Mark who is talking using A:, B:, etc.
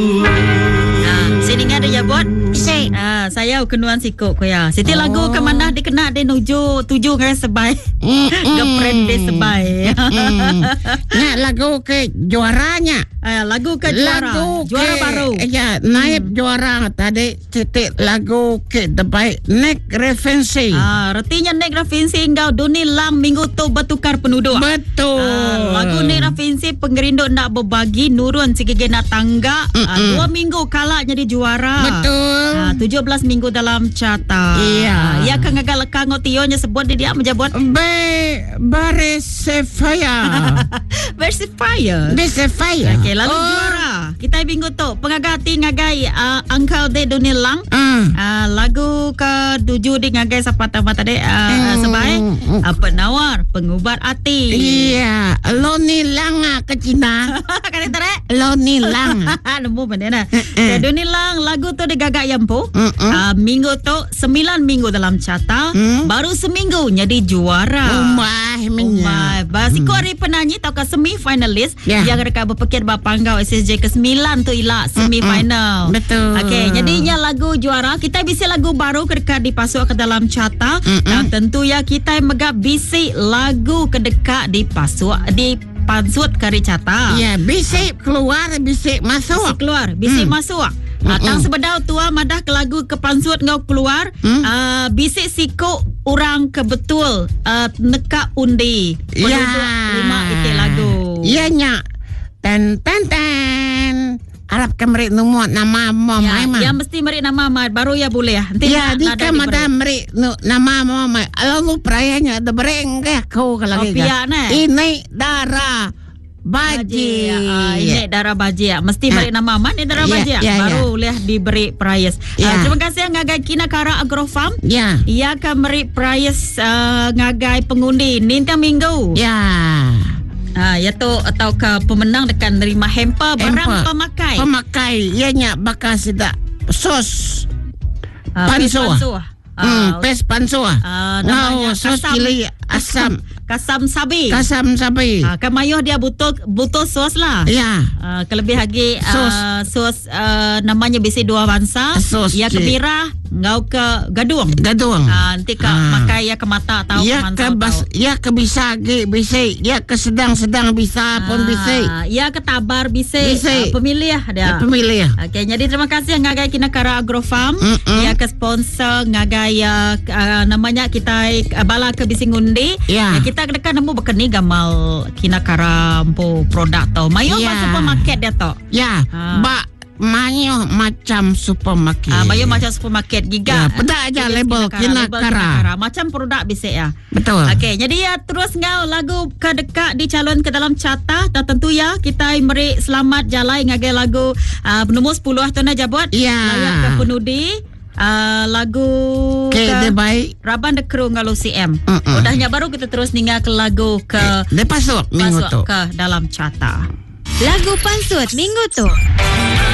A: Sini ada ya buat. Saya kenuan sikok ko ya. Siti lagu ke mana dikena de nuju tuju ngai sebai. Girlfriend de sebai.
B: Nak lagu ke juaranya.
A: Lagu ke juara. Juara baru.
B: Ya, naib juara tadi Siti lagu ke terbaik Nek Referensi.
A: Artinya Nek Referensi engkau Duni Lang minggu tu bertukar penduduk.
B: Betul.
A: Lagu Nek Referensi pengerinduk nak berbagi nurun sikit nak tangga. 2 minggu kalah jadi juara.
B: Betul.
A: 17 minggu dalam carta.
B: Iya.
A: Ia kan agak lekang otionya sebut dia menjabut
B: Bersefaya. Bersefaya.
A: Okey, lalu juara. Kita minggu tu pengagati ngagai Uncle de Duni Lang. Lagu ke-7 di ngagai sapata tadi sebaik penawar pengubat hati.
B: Iya, Loni Lang ke Cina.
A: Kan itu rek?
B: Loni Lang.
A: Nemu benda Duni Lang lagu tu digagak yampu. Minggu tu 9 minggu dalam carta. Baru seminggu jadi juara.
B: Umai.
A: Basiko hari penyanyi atau ke semi-finalis yang mereka berpikir berpanggau SSJ ke-9 tu ialah semi-final.
B: Betul.
A: Okey, jadinya lagu juara. Kita bisi lagu baru kedekat dipasuk ke dalam carta. Dan tentu ya kita megap bisi lagu kedekat dipasuk di pansut kari carta.
B: Ya, bisi keluar, bisi masuk.
A: Bisi keluar, bisi masuk. Tang sebedau tua madah ke lagu ke pansut ngau keluar. Bisi siko orang kebetul neka undi.
B: Ya.
A: 5 itik lagu.
B: Ya nya. Ten. Arab kemerik numut nama mama.
A: Ya mesti merik nama mama baru ya boleh ya.
B: Nanti ya dika mada merik nama mama. Lalu perayanya ada bereng ke kau kalau lagi. Ini darah baji.
A: Ini darah baji ya. Mesti merik nama mama ni darah baji ya. Baru boleh diberi prize. Terima kasih ngagai Kinakara Agrofarm.
B: Ya.
A: Ia akan merik prize ngagai pengundi ninta minggu.
B: Ya.
A: Iaitu atau ke pemenang dekat nerima hamper barang pemakai.
B: Pemakai ianya bakal sedak sos pansoa. Pes pansoa.
A: Namanya
B: sos cili asam.
A: Kasam sabi. Kamayuh dia butuh sos lah.
B: Ya.
A: Kelebih lagi sos namanya bisi 2 bangsa. Ya kebira ngau ke gadung. Nanti ke makai ya ke mata tahu
B: ya ke ya ke bisa bisi ya ke sedang bisa pun bisi.
A: Ya ke tabar bisi. Pemilih dia.
B: Pemilih.
A: Okey, jadi terima kasih ngagai Kinakara Agrofarm. Ya ke sponsor ngagai namanya kita bala ke bisi ngundi. Kita dekat nemu bekeni gamal Kinakara produk tau. Mayo supermarket dia tau.
B: Ya. Mayo macam supermarket.
A: Mayo macam supermarket giga.
B: Pedak aja label Kinakara.
A: Macam produk bisik ya.
B: Betul.
A: Okey, jadi ya terus ngau lagu kedekat dicalon ke dalam carta dan tentu ya kita beri selamat jalai ngagai lagu nombor 10 tu na jabot. Layak ke penudi. Lagu
B: ke baik
A: Raban de Kru ngalu CM. Udahnya baru kita terus ningal ke lagu ke
B: pasuk minggu tu
A: ke dalam carta.
C: Lagu pansut minggu tu.